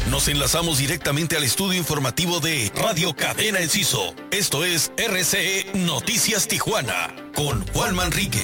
Nos enlazamos directamente al estudio informativo de Radio Cadena Enciso. Esto es RCE Noticias Tijuana con Juan Manrique.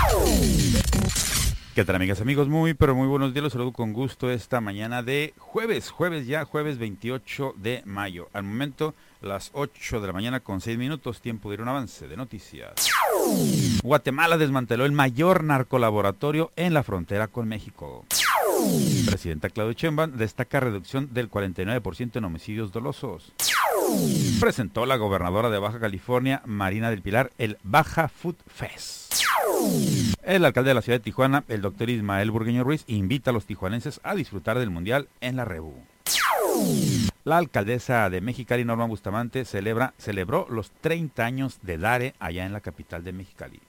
¿Qué tal, amigas, amigos? Muy buenos días. Los saludo con gusto esta mañana de jueves 28 de mayo. Al momento, las 8 de la mañana con 6 minutos, tiempo de ir a un avance de noticias. Guatemala desmanteló el mayor narcolaboratorio en la frontera con México. Presidenta Claudia Sheinbaum destaca reducción del 49% en homicidios dolosos. Presentó la gobernadora de Baja California, Marina del Pilar, el Baja Food Fest. El alcalde de la ciudad de Tijuana, el doctor Ismael Burgueño Ruiz, invita a los tijuanenses a disfrutar del Mundial en la Rebu. La alcaldesa de Mexicali, Norma Bustamante, celebró los 30 años de DARE allá en la capital de Mexicali.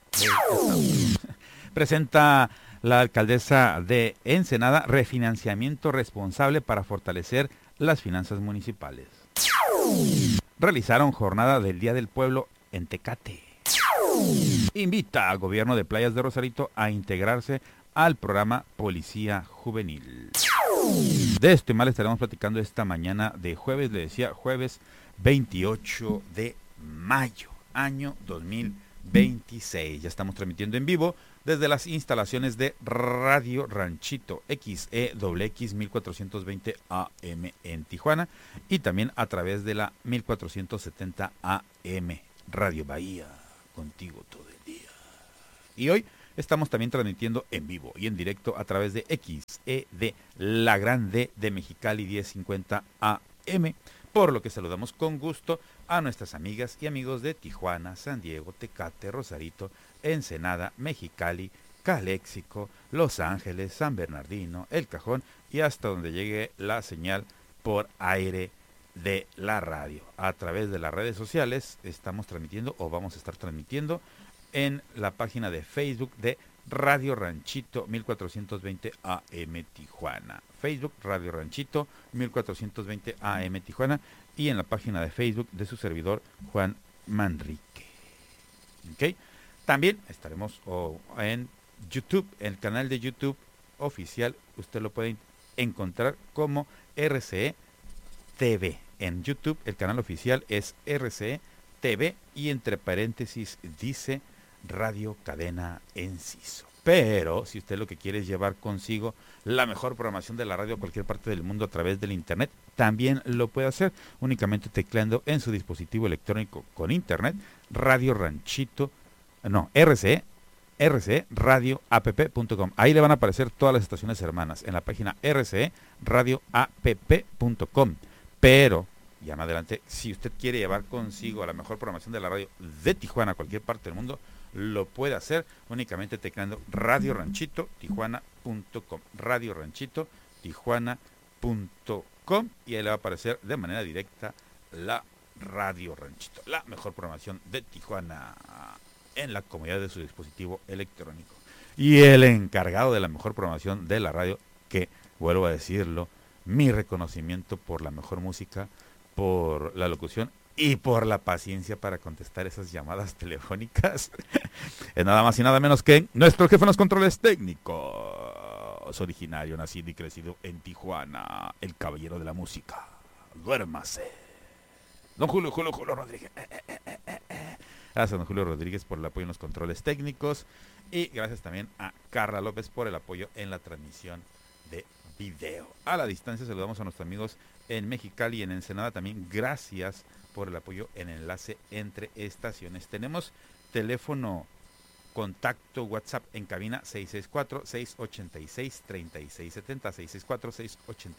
Presenta la alcaldesa de Ensenada refinanciamiento responsable para fortalecer las finanzas municipales. Realizaron jornada del Día del Pueblo en Tecate. Invita al gobierno de Playas de Rosarito a integrarse al programa Policía Juvenil. De esto y más le estaremos platicando esta mañana de jueves, le decía, jueves 28 de mayo, año 2026. Ya estamos transmitiendo en vivo desde las instalaciones de Radio Ranchito XEWX 1420 AM en Tijuana y también a través de la 1470 AM Radio Bahía, contigo todo el día. Y hoy estamos también transmitiendo en vivo y en directo a través de XED La Grande de Mexicali 1050 AM, por lo que saludamos con gusto a nuestras amigas y amigos de Tijuana, San Diego, Tecate, Rosarito, Ensenada, Mexicali, Caléxico, Los Ángeles, San Bernardino, El Cajón y hasta donde llegue la señal por aire de la radio. A través de las redes sociales estamos transmitiendo o vamos a estar transmitiendo en la página de Facebook de Radio Ranchito 1420 AM Tijuana. Facebook Radio Ranchito 1420 AM Tijuana y en la página de Facebook de su servidor Juan Manrique. ¿Ok? También estaremos en YouTube, en el canal de YouTube oficial. Usted lo puede encontrar como RCE TV. En YouTube el canal oficial es RCE TV y entre paréntesis dice Radio Cadena Enciso. Pero si usted lo que quiere es llevar consigo la mejor programación de la radio a cualquier parte del mundo a través del internet, también lo puede hacer únicamente tecleando en su dispositivo electrónico con internet RCE radioapp.com. Ahí le van a aparecer todas las estaciones hermanas en la página RCE radioapp.com. Pero ya más adelante, si usted quiere llevar consigo la mejor programación de la radio de Tijuana a cualquier parte del mundo, lo puede hacer únicamente tecleando Radio Ranchito Tijuana.com. Radio Ranchito Tijuana.com y ahí le va a aparecer de manera directa la Radio Ranchito, la mejor programación de Tijuana en la comodidad de su dispositivo electrónico. Y el encargado de la mejor programación de la radio, que vuelvo a decirlo, mi reconocimiento por la mejor música, por la locución y por la paciencia para contestar esas llamadas telefónicas. Es nada más y nada menos que nuestro jefe en los controles técnicos, originario, nacido y crecido en Tijuana, el caballero de la música. Duérmase. Don Julio Rodríguez. Gracias a don Julio Rodríguez por el apoyo en los controles técnicos y gracias también a Carla López por el apoyo en la transmisión de video. A la distancia saludamos a nuestros amigos en Mexicali y en Ensenada también. Gracias por el apoyo en el enlace entre estaciones. Tenemos teléfono contacto WhatsApp en cabina 664-686-3670,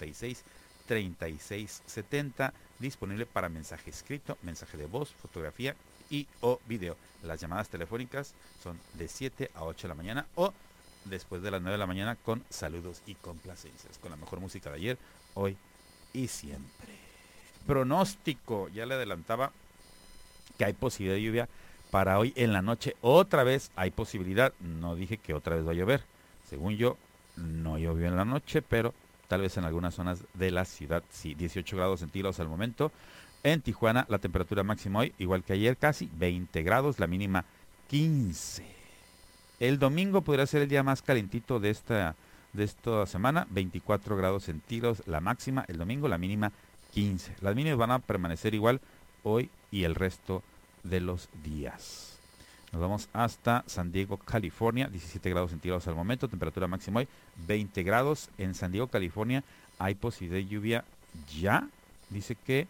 664-686-3670, disponible para mensaje escrito, mensaje de voz, fotografía y o video. Las llamadas telefónicas son de 7 a 8 de la mañana o después de las 9 de la mañana con saludos y complacencias, con la mejor música de ayer, hoy y siempre. Pronóstico, ya le adelantaba que hay posibilidad de lluvia para hoy en la noche. Otra vez hay posibilidad, no dije que otra vez va a llover. Según yo, no llovió en la noche, pero tal vez en algunas zonas de la ciudad, sí, 18 grados centígrados al momento. En Tijuana, la temperatura máxima hoy, igual que ayer, casi 20 grados, la mínima 15. El domingo podría ser el día más calentito de esta de esta semana, 24 grados centígrados la máxima, el domingo la mínima 15. Las mínimas van a permanecer igual hoy y el resto de los días. Nos vamos hasta San Diego, California, 17 grados centígrados al momento, temperatura máxima hoy 20 grados. En San Diego, California hay posibilidad de lluvia ya, dice que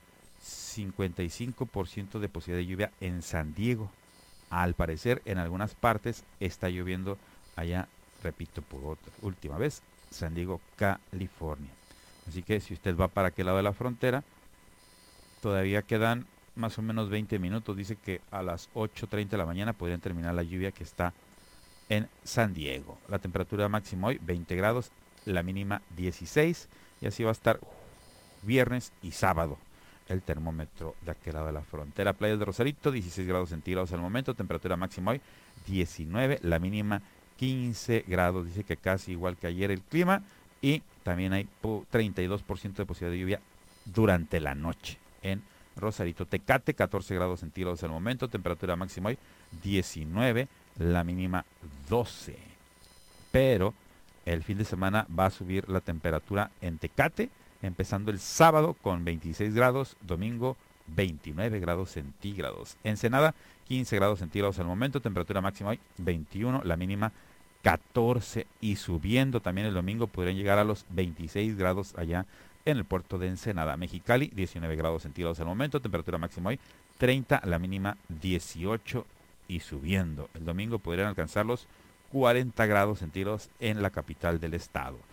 55% de posibilidad de lluvia en San Diego. Al parecer en algunas partes está lloviendo allá, repito por última vez, San Diego, California. Así que si usted va para aquel lado de la frontera, todavía quedan más o menos 20 minutos. Dice que a las 8:30 de la mañana podrían terminar la lluvia que está en San Diego. La temperatura máxima hoy 20 grados, la mínima 16, y así va a estar viernes y sábado el termómetro de aquel lado de la frontera. Playas de Rosarito, 16 grados centígrados al momento, temperatura máxima hoy 19, la mínima 15 grados. Dice que casi igual que ayer el clima, y también hay 32% de posibilidad de lluvia durante la noche en Rosarito. Tecate, 14 grados centígrados al momento, temperatura máxima hoy 19, la mínima 12. Pero el fin de semana va a subir la temperatura en Tecate, empezando el sábado con 26 grados, domingo 29 grados centígrados. Ensenada, 15 grados centígrados al momento, temperatura máxima hoy 21, la mínima 14, y subiendo también el domingo podrían llegar a los 26 grados allá en el puerto de Ensenada. Mexicali, 19 grados centígrados al momento, temperatura máxima hoy 30, la mínima 18, y subiendo. El domingo podrían alcanzar los 40 grados centígrados en la capital del estado.